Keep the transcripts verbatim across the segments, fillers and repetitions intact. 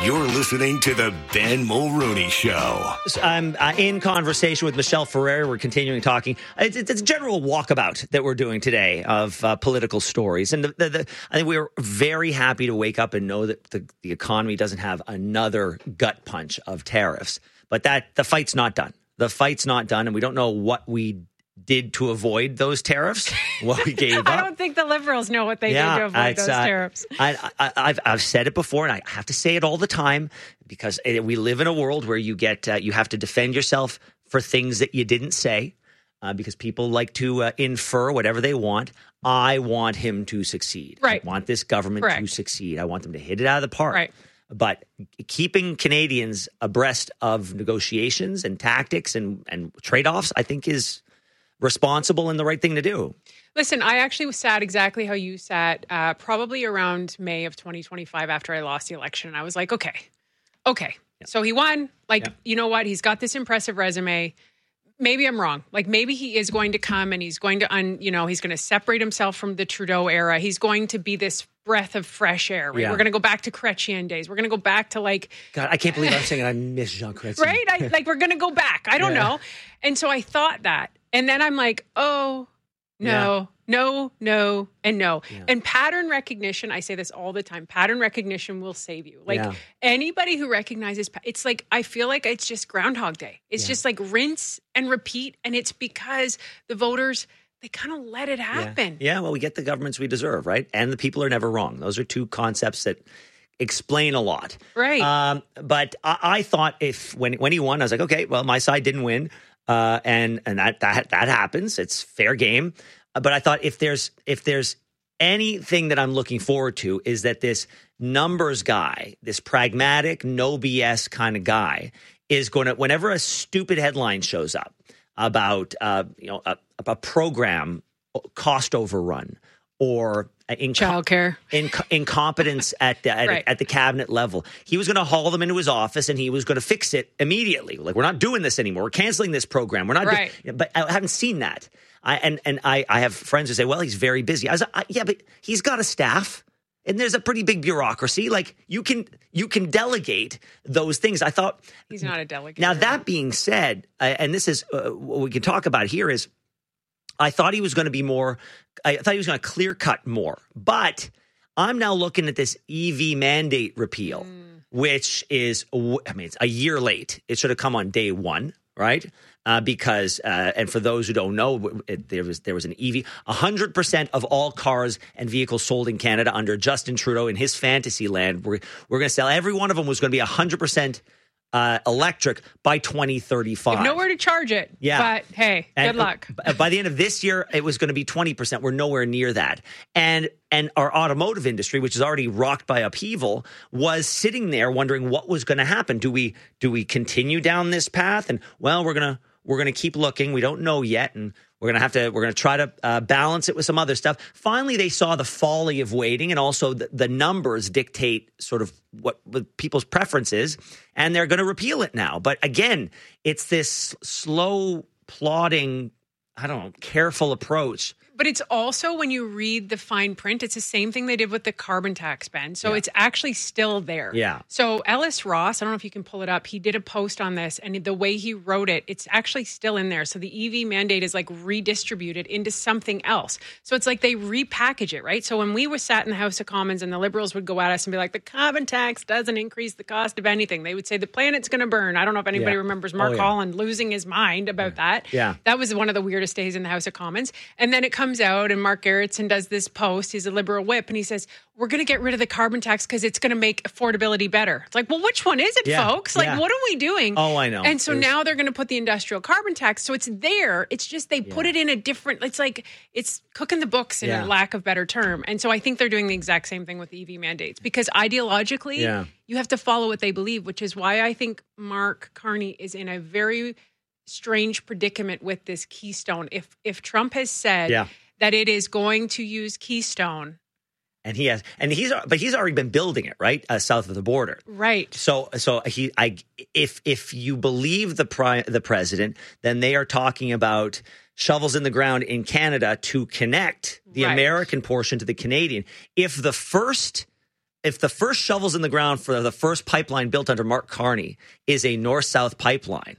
You're listening to the Ben Mulroney Show. I'm uh, in conversation with Michelle Ferrer. We're continuing talking. It's, it's a general walkabout that we're doing today of uh, political stories. And the, the, the, I think we're very happy to wake up and know that the, the economy doesn't have another gut punch of tariffs. But that the fight's not done. The fight's not done, and we don't know what we did to avoid those tariffs, what we gave up. I don't think the Liberals know what they yeah, did to avoid those uh, tariffs. I, I, I've, I've said it before, and I have to say it all the time, because we live in a world where you get uh, you have to defend yourself for things that you didn't say, uh, because people like to uh, infer whatever they want. I want him to succeed. Right. I want this government Correct. to succeed. I want them to hit it out of the park. Right. But keeping Canadians abreast of negotiations and tactics and, and trade-offs, I think, is responsible and the right thing to do. Listen, I actually was sat exactly how you sat, uh, probably around May of twenty twenty-five after I lost the election. And I was like, okay, okay. Yeah. So he won. Like, yeah. You know what? He's got this impressive resume. Maybe I'm wrong. Like, maybe he is going to come and he's going to, un, you know, he's going to separate himself from the Trudeau era. He's going to be this breath of fresh air. Right? Yeah. We're going to go back to Chrétien days. We're going to go back to like... God, I can't believe I'm saying I miss Jean Chrétien. Right? I, like, we're going to go back. I don't yeah. know. And so I thought that. And then I'm like, oh, no, yeah. no, no, and no. Yeah. And pattern recognition, I say this all the time, pattern recognition will save you. Like yeah. anybody who recognizes, it's like, I feel like it's just Groundhog Day. It's yeah. just like rinse and repeat. And it's because the voters, they kind of let it happen. Yeah. yeah, well, we get the governments we deserve, right? And the people are never wrong. Those are two concepts that explain a lot. Right. Um, but I, I thought if, when, when he won, I was like, okay, well, my side didn't win. Uh, and and that, that that happens. It's fair game. Uh, but I thought if there's if there's anything that I'm looking forward to is that this numbers guy, this pragmatic, no B S kind of guy, is going to, whenever a stupid headline shows up about uh, you know a, a program cost overrun or in childcare, in, incompetence at the, at, right. at the cabinet level, he was going to haul them into his office and he was going to fix it immediately. Like, we're not doing this anymore. We're canceling this program. We're not. Right. Do- but I haven't seen that. I and and I, I have friends who say, well, he's very busy. I was like, I, yeah, but he's got a staff and there's a pretty big bureaucracy. Like, you can you can delegate those things. I thought he's not a delegator. Now, that being said, uh, and this is uh, what we can talk about here is, I thought he was going to be more, I thought he was going to clear cut more. But I'm now looking at this E V mandate repeal, mm. which is, I mean, it's a year late. It should have come on day one, right? Uh, because, uh, and for those who don't know, it, there was there was an E V. one hundred percent of all cars and vehicles sold in Canada under Justin Trudeau in his fantasy land, we're, we're going to sell, every one of them was going to be one hundred percent Uh, electric by twenty thirty-five. You have nowhere to charge it. Yeah. But hey, and good luck. By the end of this year, it was going to be twenty percent. We're nowhere near that. And and our automotive industry, which is already rocked by upheaval, was sitting there wondering what was going to happen. Do we do we continue down this path? And well, we're going to we're going to keep looking. We don't know yet. And we're going to have to, we're going to try to uh, balance it with some other stuff. Finally, they saw the folly of waiting, and also the, the numbers dictate sort of what, what people's preference is, and they're going to repeal it now. But again, it's this slow, plodding, I don't know, careful approach. But it's also, when you read the fine print, it's the same thing they did with the carbon tax, Ben. So yeah. it's actually still there. Yeah. So Ellis Ross, I don't know if you can pull it up, he did a post on this, and the way he wrote it, it's actually still in there. So the E V mandate is like redistributed into something else. So it's like they repackage it, right? So when we were sat in the House of Commons and the Liberals would go at us and be like, the carbon tax doesn't increase the cost of anything. They would say the planet's going to burn. I don't know if anybody yeah. remembers Mark oh, yeah. Holland losing his mind about yeah. that. Yeah. That was one of the weirdest days in the House of Commons. And then it comes out and Mark Gerritsen does this post. He's a Liberal whip, and he says, we're going to get rid of the carbon tax because it's going to make affordability better. It's like, well, which one is it, yeah, folks? Like, yeah. what are we doing? Oh, I know. And so There's... now they're going to put the industrial carbon tax. So it's there. It's just they yeah. put it in a different, it's like, it's cooking the books in yeah. a lack of better term. And so I think they're doing the exact same thing with the E V mandates, because ideologically, yeah. you have to follow what they believe, which is why I think Mark Carney is in a very strange predicament with this Keystone. If, if Trump has said... Yeah. that it is going to use Keystone. And he has, and he's, but he's already been building it, right? Uh, south of the border. Right. So, so he, I, if, if you believe the pri, the president, then they are talking about shovels in the ground in Canada to connect the right. American portion to the Canadian. If the first if the first shovels in the ground for the first pipeline built under Mark Carney is a north-south pipeline,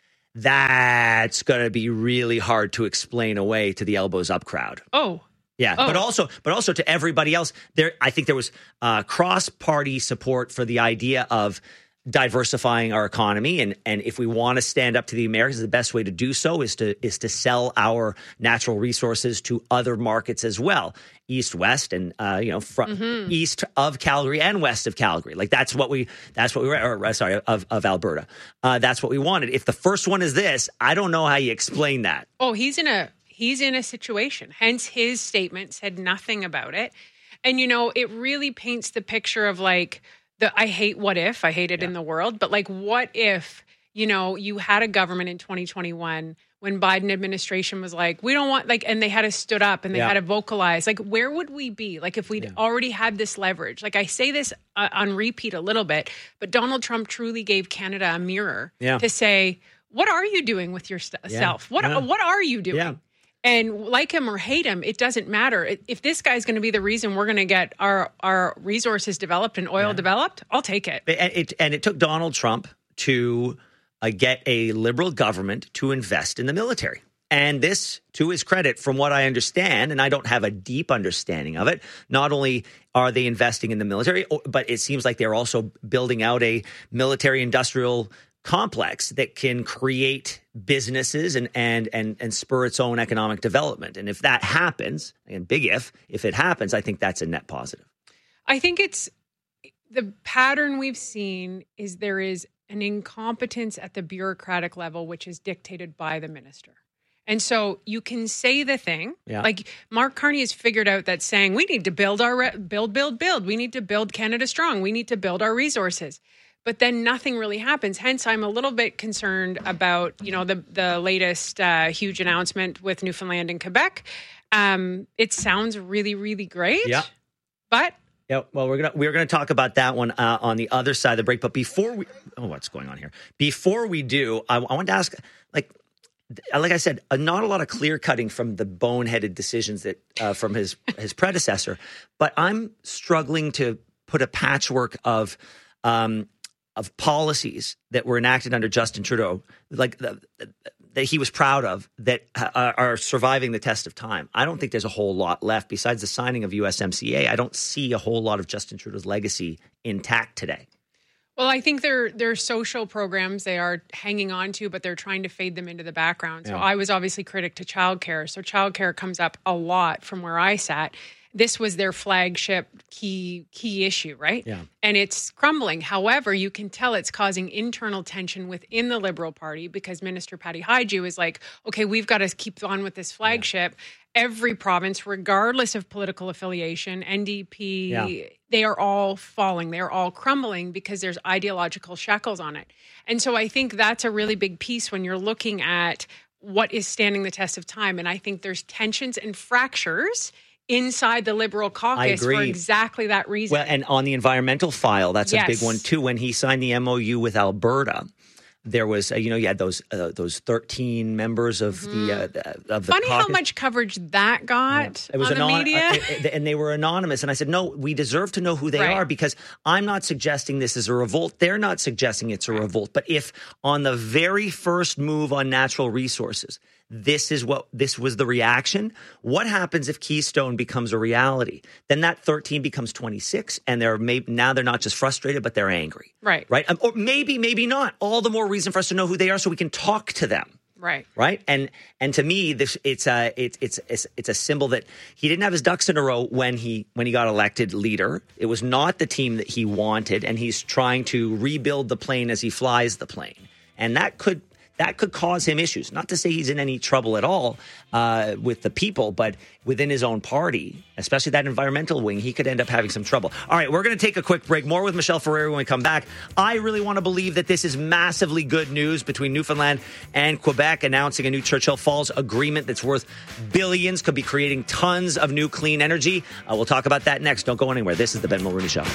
that's going to be really hard to explain away to the elbows up crowd. Oh, yeah, oh. but also, but also to everybody else. There, I think there was uh, cross-party support for the idea of diversifying our economy, and and if we want to stand up to the Americans, the best way to do so is to is to sell our natural resources to other markets as well, east, west, and uh, you know, from mm-hmm. east of Calgary and west of Calgary. Like that's what we that's what we were. Or, sorry, of of Alberta. Uh, that's what we wanted. If the first one is this, I don't know how you explain that. Oh, he's in a he's in a situation. Hence, his statement said nothing about it, and you know, it really paints the picture of like. The, I hate what if, I hate it yeah. in the world, but like what if, you know, you had a government in twenty twenty-one when Biden administration was like, we don't want like, and they had to stood up and they yeah. had to vocalize, like, where would we be? Like if we'd yeah. already had this leverage, like I say this uh, on repeat a little bit, but Donald Trump truly gave Canada a mirror yeah. to say, what are you doing with yourself? Yeah. What, yeah. what are you doing? Yeah. And like him or hate him, it doesn't matter. If this guy's going to be the reason we're going to get our, our resources developed and oil yeah. developed, I'll take it. And it, and it took Donald Trump to uh, get a liberal government to invest in the military. And this, to his credit, from what I understand, and I don't have a deep understanding of it, not only are they investing in the military, but it seems like they're also building out a military-industrial complex that can create businesses and and and and spur its own economic development. And if that happens, and big if, if it happens, I think that's a net positive. I think it's the pattern we've seen is there is an incompetence at the bureaucratic level, which is dictated by the minister. And so you can say the thing, yeah. like Mark Carney has figured out that saying we need to build our re- build, build, build. We need to build Canada strong. We need to build our resources. But then nothing really happens. Hence, I'm a little bit concerned about, you know, the the latest uh, huge announcement with Newfoundland and Quebec. Um, it sounds really, really great. Yeah. But yeah, well, we're gonna we're gonna talk about that one uh, on the other side of the break. But before we, oh, what's going on here? Before we do, I, I want to ask, like, like I said, uh, not a lot of clear cutting from the boneheaded decisions that uh, from his his predecessor. But I'm struggling to put a patchwork of. Um, of policies that were enacted under Justin Trudeau, like the, that he was proud of, that uh, are surviving the test of time. I don't think there's a whole lot left besides the signing of U S M C A. I don't see a whole lot of Justin Trudeau's legacy intact today. Well, I think they're, they're social programs they are hanging on to, but they're trying to fade them into the background. So yeah. I was obviously critic to childcare. So childcare comes up a lot from where I sat. This was their flagship key key issue, right? Yeah. And it's crumbling. However, you can tell it's causing internal tension within the Liberal Party because Minister Patty Hajdu is like, okay, we've got to keep on with this flagship. Yeah. Every province, regardless of political affiliation, N D P, yeah. they are all falling. They're all crumbling because there's ideological shackles on it. And so I think that's a really big piece when you're looking at what is standing the test of time. And I think there's tensions and fractures inside the Liberal caucus for exactly that reason. Well, and on the environmental file, that's yes. a big one too. When he signed the M O U with Alberta, there was, uh, you know, you had those uh, those thirteen members of mm-hmm. the uh, of the Funny caucus. How much coverage that got yeah. it was on anon- the media. Uh, and they were anonymous. And I said, no, we deserve to know who they right. are because I'm not suggesting this is a revolt. They're not suggesting it's a right. revolt. But if on the very first move on natural resources, this is what this was the reaction. What happens if Keystone becomes a reality? Then that thirteen becomes twenty-six, and they're maybe now they're not just frustrated, but they're angry. Right, right, um, or maybe, maybe not. All the more reason for us to know who they are, so we can talk to them. Right, right, and and to me, this it's a it's it's it's it's a symbol that he didn't have his ducks in a row when he when he got elected leader. It was not the team that he wanted, and he's trying to rebuild the plane as he flies the plane, and that could. That could cause him issues. Not to say he's in any trouble at all uh, with the people, but within his own party, especially that environmental wing, he could end up having some trouble. All right, we're going to take a quick break. More with Michelle Ferreri when we come back. I really want to believe that this is massively good news between Newfoundland and Quebec announcing a new Churchill Falls agreement that's worth billions, could be creating tons of new clean energy. Uh, we'll talk about that next. Don't go anywhere. This is the Ben Mulroney Show.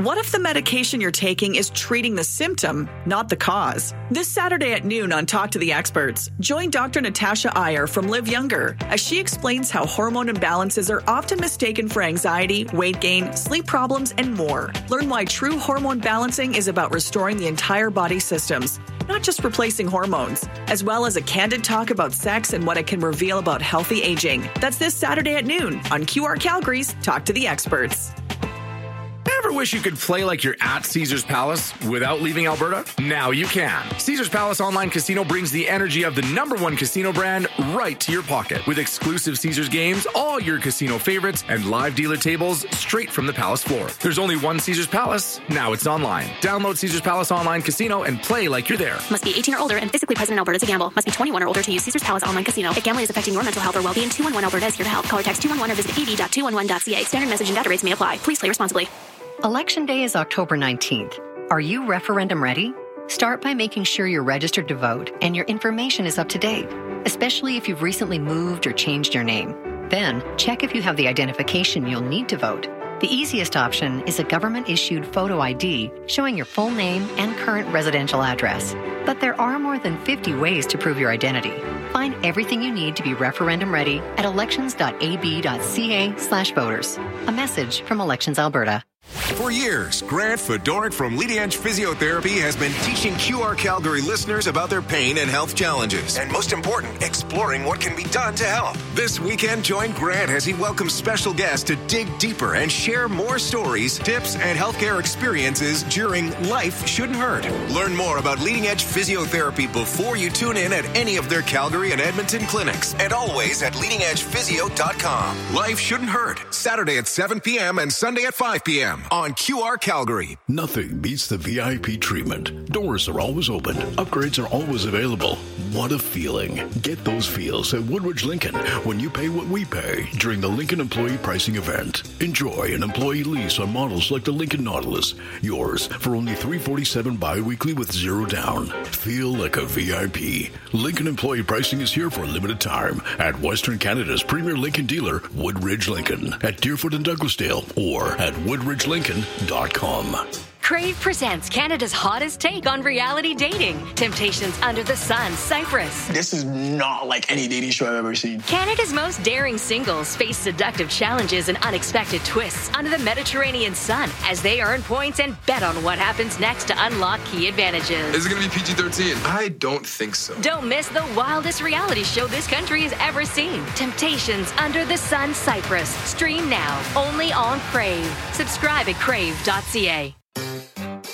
What if the medication you're taking is treating the symptom, not the cause? This Saturday at noon on Talk to the Experts, join Doctor Natasha Iyer from Live Younger as she explains how hormone imbalances are often mistaken for anxiety, weight gain, sleep problems, and more. Learn why true hormone balancing is about restoring the entire body systems, not just replacing hormones, as well as a candid talk about sex and what it can reveal about healthy aging. That's this Saturday at noon on Q R Calgary's Talk to the Experts. Ever wish you could play like you're at Caesars Palace without leaving Alberta? Now you can. Caesars Palace Online Casino brings the energy of the number one casino brand right to your pocket. With exclusive Caesars games, all your casino favorites, and live dealer tables straight from the Palace floor. There's only one Caesars Palace. Now it's online. Download Caesars Palace Online Casino and play like you're there. Must be eighteen or older and physically present in Alberta to gamble. Must be twenty-one or older to use Caesars Palace Online Casino. If gambling is affecting your mental health or well-being, two one one Alberta is here to help. Call or text two one one or visit p d dot two one one dot c a. Standard message and data rates may apply. Please play responsibly. Election Day is October nineteenth. Are you referendum ready? Start by making sure you're registered to vote and your information is up to date, especially if you've recently moved or changed your name. Then, check if you have the identification you'll need to vote. The easiest option is a government-issued photo I D showing your full name and current residential address. But there are more than fifty ways to prove your identity. Find everything you need to be referendum ready at elections dot a b dot c a slash voters. A message from Elections Alberta. For years, Grant Fedoruk from Leading Edge Physiotherapy has been teaching Q R Calgary listeners about their pain and health challenges. And most important, exploring what can be done to help. This weekend, join Grant as he welcomes special guests to dig deeper and share more stories, tips, and healthcare experiences during Life Shouldn't Hurt. Learn more about Leading Edge Physiotherapy before you tune in at any of their Calgary and Edmonton clinics. And always at leading edge physio dot com. Life Shouldn't Hurt. Saturday at seven p.m. and Sunday at five p.m. on Q R Calgary. Nothing beats the V I P treatment. Doors are always open. Upgrades are always available. What a feeling. Get those feels at Woodridge Lincoln when you pay what we pay during the Lincoln Employee Pricing Event. Enjoy an employee lease on models like the Lincoln Nautilus. Yours for only three hundred forty-seven dollars bi-weekly with zero down. Feel like a V I P. Lincoln Employee Pricing is here for a limited time at Western Canada's premier Lincoln dealer, Woodridge Lincoln, at Deerfoot and Douglasdale, or at woodridge lincoln dot com. Crave presents Canada's hottest take on reality dating. Temptations Under the Sun, Cyprus. This is not like any dating show I've ever seen. Canada's most daring singles face seductive challenges and unexpected twists under the Mediterranean sun as they earn points and bet on what happens next to unlock key advantages. Is it going to be P G thirteen? I don't think so. Don't miss the wildest reality show this country has ever seen. Temptations Under the Sun, Cyprus. Stream now, only on Crave. Subscribe at crave dot c a.